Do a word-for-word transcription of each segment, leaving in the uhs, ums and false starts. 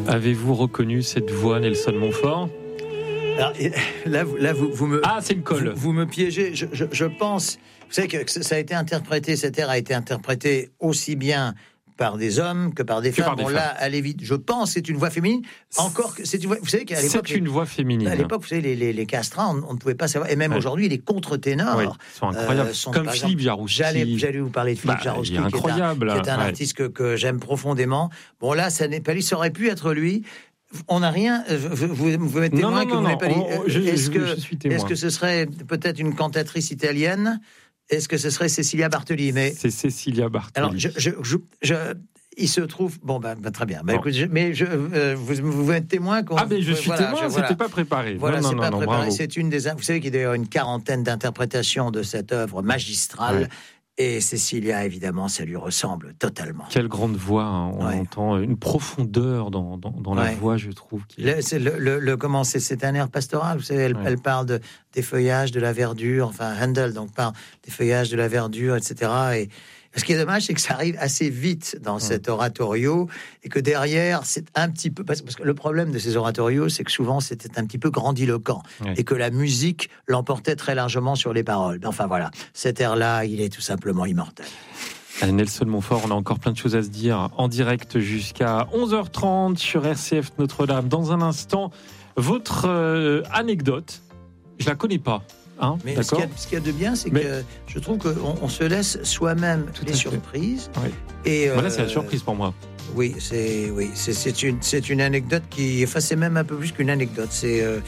Avez-vous reconnu cette voix, Nelson Montfort ? Alors, là, là vous, vous me... Ah, c'est une colle. Vous, vous me piégez. Je, je, je pense... Vous savez que ça a été interprété, cet air a été interprété aussi bien par des hommes que par des que femmes. Par des bon, femmes. Là, allez vite. Je pense que c'est une voix féminine. Encore que c'est une voix. Vous savez qu'à l'époque, c'est une voix féminine. À l'époque, vous savez, les, les, les castrats, on, on ne pouvait pas savoir. Et même ouais. aujourd'hui, les contre-ténors, ouais, ils sont incroyables. Euh, sont, Comme Philippe Jarouski. J'allais, j'allais vous parler de Philippe bah, Jarouski, qui est incroyable, qui est un, qui est un ouais. artiste que, que j'aime profondément. Bon, là, ça n'est pas lui. Ça aurait pu être lui. On n'a rien. Vous, vous, vous êtes témoin que non, vous n'avez pas dit. Est-ce je, que, je suis témoin. Est-ce que ce serait peut-être une cantatrice italienne? Est-ce que ce serait Cecilia Bartoli? Mais c'est Cecilia Bartoli. Alors, je, je, je, je il se trouve... Bon, ben, ben très bien. Ben, écoute, je, mais je, euh, vous, vous êtes témoin qu'on... Ah, mais je suis voilà, témoin, je, voilà. C'était pas préparé. Voilà, non, c'est non, pas non, préparé. Bravo. C'est une des... Vous savez qu'il y a d'ailleurs une quarantaine d'interprétations de cette œuvre magistrale. Ouais. Et Cecilia, évidemment, ça lui ressemble totalement. Quelle grande voix, hein. On ouais. entend une profondeur dans, dans, dans la ouais. voix, je trouve. Qui... Le, c'est, le, le, le, comment, c'est, c'est un air pastoral, vous savez, elle, ouais. elle parle de, des feuillages, de la verdure, enfin, Handel, donc, parle des feuillages, de la verdure, et cetera. Et ce qui est dommage, c'est que ça arrive assez vite dans ouais. cet oratorio, et que derrière, c'est un petit peu... Parce que le problème de ces oratorios, c'est que souvent, c'était un petit peu grandiloquent, ouais. et que la musique l'emportait très largement sur les paroles. Enfin, voilà, cet air-là, il est tout simplement immortel. Nelson Montfort, on a encore plein de choses à se dire en direct jusqu'à onze heures trente sur R C F Notre-Dame. Dans un instant, votre euh, anecdote, je la connais pas. Hein, mais d'accord. Ce qu'il, y a, ce qu'il y a de bien, c'est mais... que je trouve qu'on on se laisse soi-même Tout les surprises. Oui. Et voilà, euh, c'est la surprise pour moi. Oui, c'est, oui, c'est, c'est, une, c'est une anecdote qui... Enfin, c'est même un peu plus qu'une anecdote. C'est... Euh,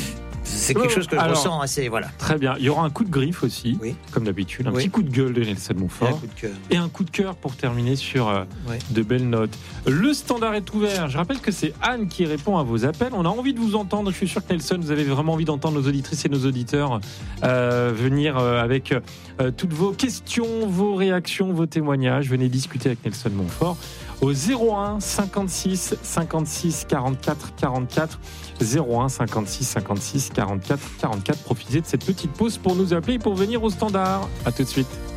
C'est quelque chose que je Alors, ressens assez, voilà. Très bien. Il y aura un coup de griffe aussi, oui. comme d'habitude. Un oui. petit coup de gueule de Nelson Montfort. Et un coup de cœur. Et un coup de cœur pour terminer sur euh, oui. de belles notes. Le standard est ouvert. Je rappelle que c'est Anne qui répond à vos appels. On a envie de vous entendre. Je suis sûr que Nelson, vous avez vraiment envie d'entendre nos auditrices et nos auditeurs euh, venir euh, avec euh, toutes vos questions, vos réactions, vos témoignages. Venez discuter avec Nelson Montfort au zéro un cinquante-six cinquante-six quarante-quatre quarante-quatre. zéro un cinquante-six cinquante-six quarante-quatre quarante-quatre. Profitez de cette petite pause pour nous appeler et pour venir au standard. À tout de suite.